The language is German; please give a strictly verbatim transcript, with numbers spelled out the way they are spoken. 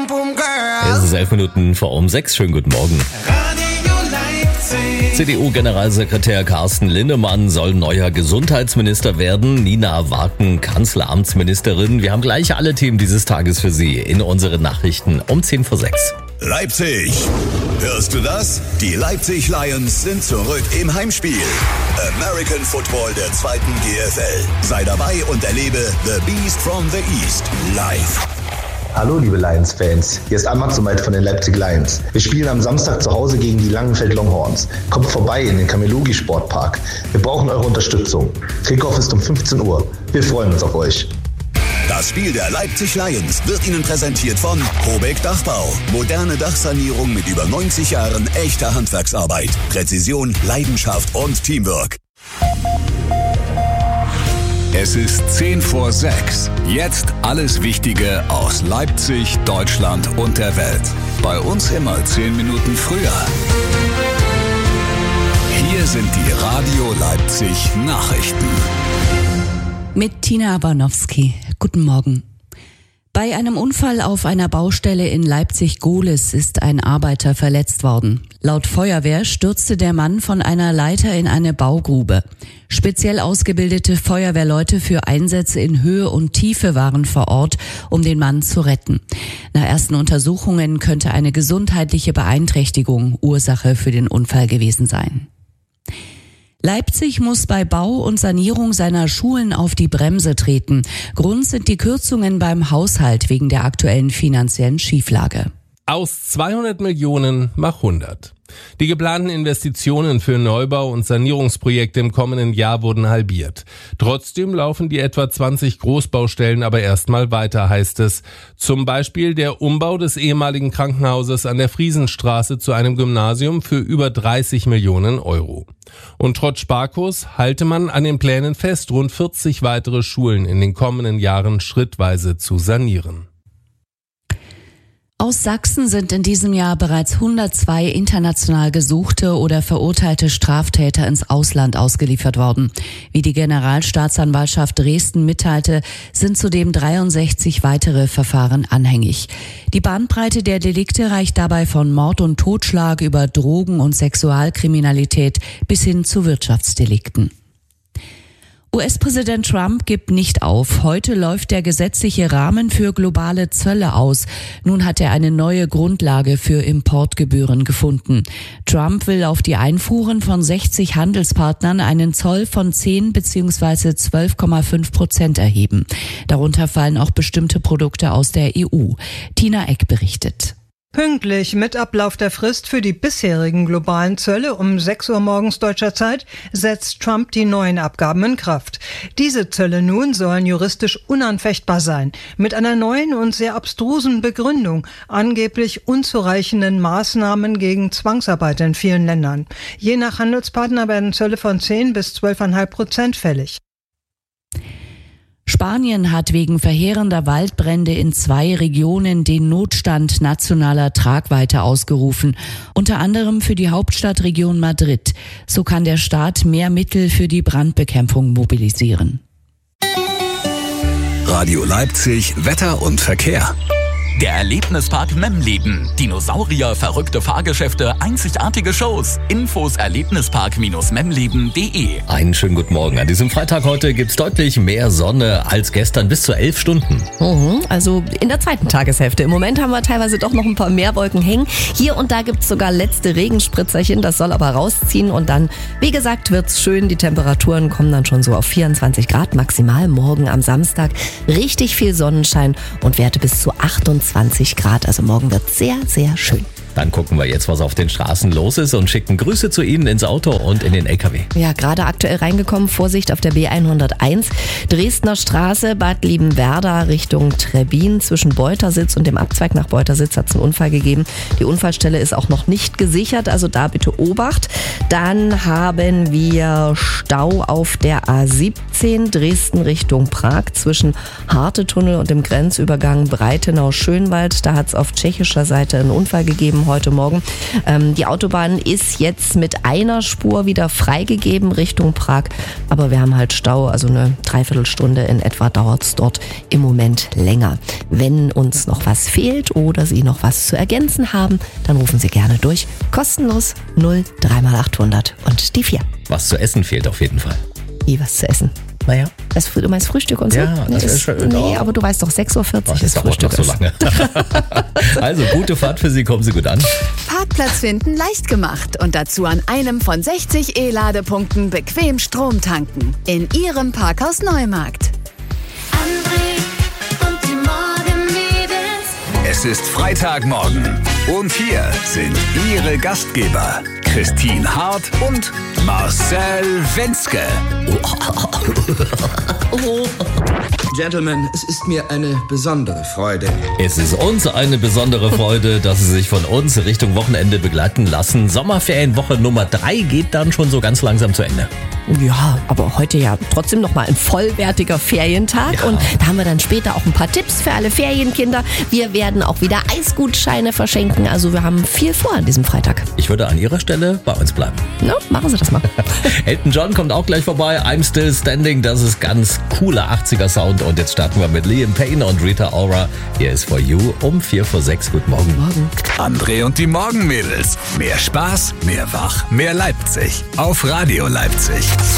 Es ist elf Minuten vor um sechs. Schönen guten Morgen. C D U-Generalsekretär Carsten Linnemann soll neuer Gesundheitsminister werden. Nina Waken, Kanzleramtsministerin. Wir haben gleich alle Themen dieses Tages für Sie in unseren Nachrichten um zehn vor sechs. Leipzig. Hörst du das? Die Leipzig Lions sind zurück im Heimspiel. American Football der zweiten G F L. Sei dabei und erlebe The Beast from the East live. Hallo liebe Lions-Fans, hier ist Ahmad Somait von den Leipzig Lions. Wir spielen am Samstag zu Hause gegen die Langenfeld Longhorns. Kommt vorbei in den Kamelogi Sportpark. Wir brauchen eure Unterstützung. Kickoff ist um fünfzehn Uhr. Wir freuen uns auf euch. Das Spiel der Leipzig Lions wird Ihnen präsentiert von Hobeck Dachbau. Moderne Dachsanierung mit über neunzig Jahren echter Handwerksarbeit. Präzision, Leidenschaft und Teamwork. Es ist zehn vor sechs. Jetzt alles Wichtige aus Leipzig, Deutschland und der Welt. Bei uns immer zehn Minuten früher. Hier sind die Radio Leipzig Nachrichten. Mit Tina Abanowski. Guten Morgen. Bei einem Unfall auf einer Baustelle in Leipzig-Gohlis ist ein Arbeiter verletzt worden. Laut Feuerwehr stürzte der Mann von einer Leiter in eine Baugrube. Speziell ausgebildete Feuerwehrleute für Einsätze in Höhe und Tiefe waren vor Ort, um den Mann zu retten. Nach ersten Untersuchungen könnte eine gesundheitliche Beeinträchtigung Ursache für den Unfall gewesen sein. Leipzig muss bei Bau und Sanierung seiner Schulen auf die Bremse treten. Grund sind die Kürzungen beim Haushalt wegen der aktuellen finanziellen Schieflage. Aus zweihundert Millionen mach hundert. Die geplanten Investitionen für Neubau- und Sanierungsprojekte im kommenden Jahr wurden halbiert. Trotzdem laufen die etwa zwanzig Großbaustellen aber erstmal weiter, heißt es. Zum Beispiel der Umbau des ehemaligen Krankenhauses an der Friesenstraße zu einem Gymnasium für über dreißig Millionen Euro. Und trotz Sparkurs halte man an den Plänen fest, rund vierzig weitere Schulen in den kommenden Jahren schrittweise zu sanieren. Aus Sachsen sind in diesem Jahr bereits hundertzwei international gesuchte oder verurteilte Straftäter ins Ausland ausgeliefert worden. Wie die Generalstaatsanwaltschaft Dresden mitteilte, sind zudem dreiundsechzig weitere Verfahren anhängig. Die Bandbreite der Delikte reicht dabei von Mord und Totschlag über Drogen- und Sexualkriminalität bis hin zu Wirtschaftsdelikten. U S-Präsident Trump gibt nicht auf. Heute läuft der gesetzliche Rahmen für globale Zölle aus. Nun hat er eine neue Grundlage für Importgebühren gefunden. Trump will auf die Einfuhren von sechzig Handelspartnern einen Zoll von zehn bzw. zwölf Komma fünf Prozent erheben. Darunter fallen auch bestimmte Produkte aus der E U. Tina Eck berichtet. Pünktlich mit Ablauf der Frist für die bisherigen globalen Zölle um sechs Uhr morgens deutscher Zeit setzt Trump die neuen Abgaben in Kraft. Diese Zölle nun sollen juristisch unanfechtbar sein, mit einer neuen und sehr abstrusen Begründung, angeblich unzureichenden Maßnahmen gegen Zwangsarbeit in vielen Ländern. Je nach Handelspartner werden Zölle von zehn bis zwölf Komma fünf Prozent fällig. Spanien hat wegen verheerender Waldbrände in zwei Regionen den Notstand nationaler Tragweite ausgerufen, unter anderem für die Hauptstadtregion Madrid. So kann der Staat mehr Mittel für die Brandbekämpfung mobilisieren. Radio Leipzig, Wetter und Verkehr. Der Erlebnispark Memleben. Dinosaurier, verrückte Fahrgeschäfte, einzigartige Shows. Infos erlebnispark memleben punkt de. Einen schönen guten Morgen. An diesem Freitag heute gibt's deutlich mehr Sonne als gestern, bis zu elf Stunden. Mhm, also in der zweiten Tageshälfte. Im Moment haben wir teilweise doch noch ein paar mehr Wolken hängen. Hier und da gibt's sogar letzte Regenspritzerchen. Das soll aber rausziehen und dann, wie gesagt, wird's schön. Die Temperaturen kommen dann schon so auf vierundzwanzig Grad maximal. Morgen am Samstag richtig viel Sonnenschein und Werte bis zu achtundzwanzig Grad. Also morgen wird sehr, sehr schön. Dann gucken wir jetzt, was auf den Straßen los ist und schicken Grüße zu Ihnen ins Auto und in den L K W. Ja, gerade aktuell reingekommen. Vorsicht auf der B hunderteins. Dresdner Straße, Bad Liebenwerda Richtung Trebbin. Zwischen Beutersitz und dem Abzweig nach Beutersitz hat es einen Unfall gegeben. Die Unfallstelle ist auch noch nicht gesichert, also da bitte Obacht. Dann haben wir Stau auf der A siebzehn Dresden Richtung Prag zwischen Hartetunnel und dem Grenzübergang Breitenau-Schönwald. Da hat es auf tschechischer Seite einen Unfall gegeben. ähm, heute Morgen. Ähm, die Autobahn ist jetzt mit einer Spur wieder freigegeben Richtung Prag, aber wir haben halt Stau, also eine Dreiviertelstunde in etwa dauert es dort im Moment länger. Wenn uns noch was fehlt oder Sie noch was zu ergänzen haben, dann rufen Sie gerne durch. Kostenlos null drei mal achthundert und die vier. Was zu essen fehlt auf jeden Fall. Wie was zu essen? Naja. Das, du meinst Frühstück und so? Ja, das ist schön. Nee, aber du weißt doch, sechs Uhr vierzig oh, ist Frühstück. Das dauert noch so lange. Also, gute Fahrt für Sie, kommen Sie gut an. Parkplatz finden leicht gemacht und dazu an einem von sechzig E-Ladepunkten bequem Strom tanken. In Ihrem Parkhaus Neumarkt. André und die Morgenmädels. Es ist Freitagmorgen und hier sind Ihre Gastgeber Christine Hart und Marcel Wenzke. Gentlemen, es ist mir eine besondere Freude. Es ist uns eine besondere Freude, dass Sie sich von uns Richtung Wochenende begleiten lassen. Sommerferienwoche Nummer drei geht dann schon so ganz langsam zu Ende. Ja, aber heute ja trotzdem nochmal ein vollwertiger Ferientag. Ja. Und da haben wir dann später auch ein paar Tipps für alle Ferienkinder. Wir werden auch wieder Eisgutscheine verschenken. Also wir haben viel vor an diesem Freitag. Ich würde an Ihrer Stelle bei uns bleiben. Na, machen Sie das mal. Elton John kommt auch gleich vorbei. I'm Still Standing, das ist ganz cooler achtziger Sound. Und jetzt starten wir mit Liam Payne und Rita Ora. Hier ist For You um vier vor sechs. Guten Morgen. Morgen. André und die Morgenmädels. Mehr Spaß, mehr Wach, mehr Leipzig. Auf Radio Leipzig.